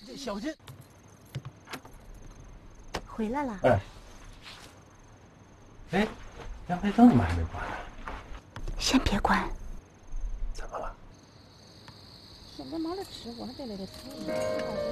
小心！ 回来了。 哎，阳台灯怎么还没关呢？ 先别关。 怎么了？ 现在没得吃，我还得来点菜。